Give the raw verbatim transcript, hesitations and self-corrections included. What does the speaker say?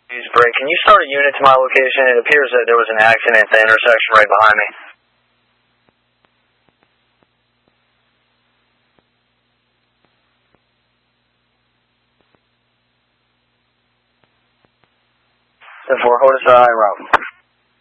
Break. Can you start a unit to my location? It appears that there was an accident at the intersection right behind me. ten four, hold us high route.